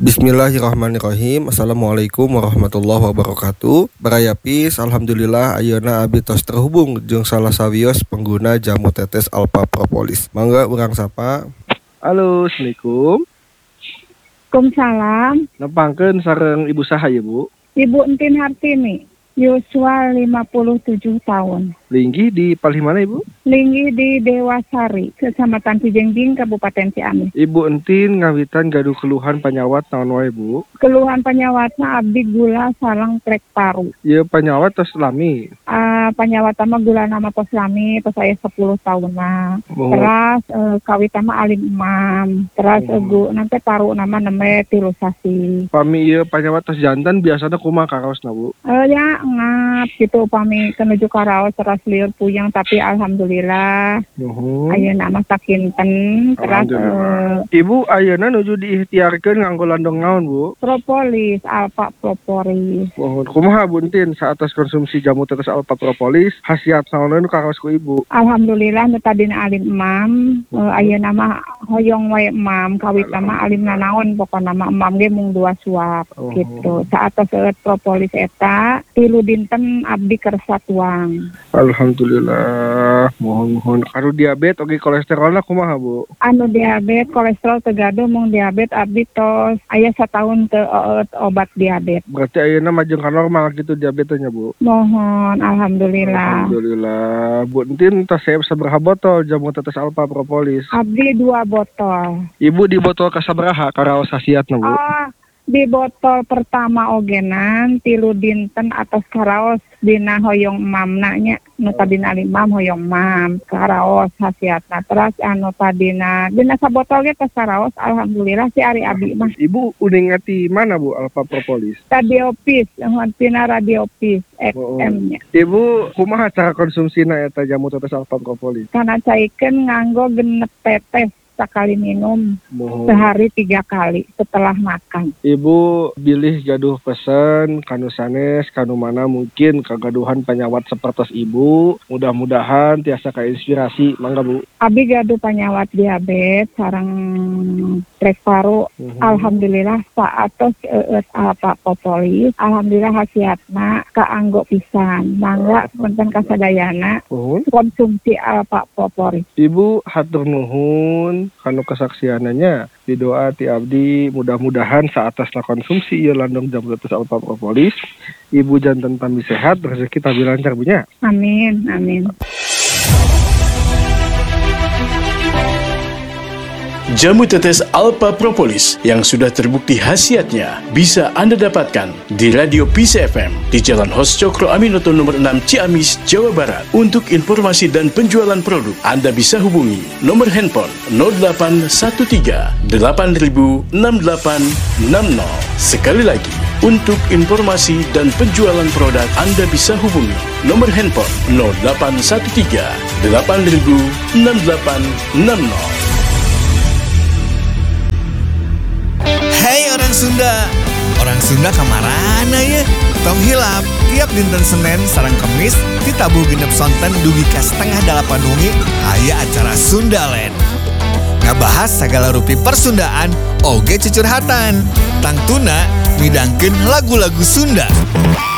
Bismillahirrahmanirrahim. Assalamualaikum warahmatullahi wabarakatuh. Barayapis, alhamdulillah ayeuna abdi tos terhubung jeung salah sawios pengguna jamu tetes Alpha Propolis. Mangga urang sapa. Halo, Assalamualaikum. Waalaikumsalam. Nepangkeun sareng ibu saha ya, Bu? Ibu Entin Hartini, yuswa 57 tahun. Linggi di palih mana, Ibu? Linggi di Dewasari, Kecamatan Cijengjing, Kabupaten Ciamis. Ibu Entin ngawitan gaduh keluhan panyawat naon wae, Bu? Keluhan penyawatna abdi gula sareng trek paru. Ieu panyawat tos lami. Penyawat mah gula nama pos lami, pos saya 10 tahun lah. Oh. Terus kawita mah alim imam. Terus nanti paru nama neme tilusasi. Pami ieu panyawat tos jantan biasana kumaha karaosna, Bu? Ya ngap gitu pami kenuju karaos terus liur puyeng tapi alhamdulillah. Ayeuna mah sakinten. Terus Ibu ayeuna nuju diikhtiarkeun nganggo landong naon, Bu? Propolis, Alpha Propolis. Mohon kumaha Bu Entin saatas konsumsi jamu tetes Alpha Propolis khasiat naon nu karaos ku Ibu? Alhamdulillah nu tadina alim imam, ayeuna mah hoyong wae imam, kawitna mah alimna naon pokona mah imam ge mung 2 suap gitu. Saatos propolis eta 3 dinten abdi kersa tuang. Alhamdulillah. Mohon anu diabetes oge kolesterolna kumaha, Bu? Anu diabetes kolesterol teu gaduh mung diabetes abdi tos aya sataun teu obat diabetes. Berarti ayeuna majeng ka normal gitu diabetesnya, Bu? Mohon alhamdulillah. Alhamdulillah. Bu Entin tos saya sabaraha botol jamu tetes Alpha Propolis? Abdi 2 botol. Ibu di botol kasabaraha karaos khasiatna, Bu? Di botol pertama ogenan 3 dinten atas karaos dina hoyong mamna nya nu tadina imam hoyong mam karaos khasiatna. Terus anu tadina dina sabotol ge tos karaos alhamdulillah si ari abi mah. Ibu uning ngati mana, Bu, Alpha Propolis? Radiopis, tina Radiopis XM nya. Ibu kumaha cara konsumsina eta jamu tetes Alpha Propolis? Kana caikeun nganggo 6 tetes sekali minum, sehari 3 kali setelah makan. Ibu bilih gaduh pesen kanu sanes kanu mana mungkin kagaduhan penyawat sepertos Ibu. Mudah-mudahan tiasa kainspirasi, mangga Bu. Abi gaduh penyawat diabetes sareng trek paru. Alhamdulillah saatos Alpha Propolis. Alhamdulillah khasiatna kaanggo pisan. Mangga punten kasadayana konsumsi Alpha Propolis. Ibu hatur nuhun kanu kesaksiananya didoa ti abdi mudah-mudahan saatasna konsumsi ieu landong jamu tetes Alpha Propolis Ibu janten tambi sehat rezeki tambi lancar punya. Amin. Jamu tetes Alpha Propolis yang sudah terbukti khasiatnya bisa Anda dapatkan di Radio Peace FM di Jalan Hos Cokro Aminoto nomor 6 Ciamis, Jawa Barat. Untuk informasi dan penjualan produk, Anda bisa hubungi nomor handphone 0813 8000 6860. Sekali lagi, untuk informasi dan penjualan produk, Anda bisa hubungi nomor handphone 0813 8000 6860. Hai orang Sunda kamarana ya. Tong hilap tiap dinten Senin sareng Kemis ditabuh genep sonten dugi ka 7:30 wengi aya acara Sundaland. Ngabahas sagala rupi persundaan oge cucurhatan. Tangtuna midangkeun lagu-lagu Sunda.